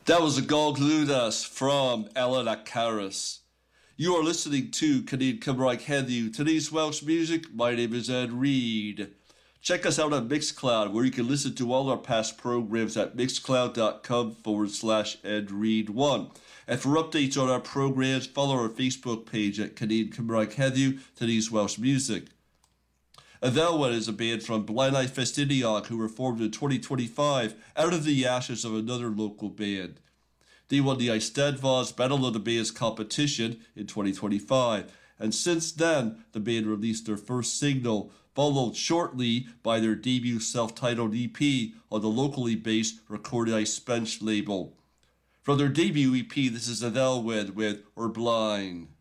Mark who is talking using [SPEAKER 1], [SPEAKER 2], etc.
[SPEAKER 1] That was a Gogludas from Ellen Akaris. You are listening to Canadian Cymraeg Heddiw. Today's Welsh music, my name is Ed Reed. Check us out on Mixcloud, where you can listen to all our past programs at mixcloud.com/EdReed1. And for updates on our programs, follow our Facebook page at Canadian Cymraeg Heddiw, Today's Welsh music. Adelwyn is a band from Blaenau Festiniog who were formed in 2025 out of the ashes of another local band. They won the Eisteddfod's Battle of the Bands competition in 2025, and since then the band released their first single, followed shortly by their debut self-titled EP on the locally based Recordiau Spench label. From their debut EP, this is Adelwyn with Or Blind.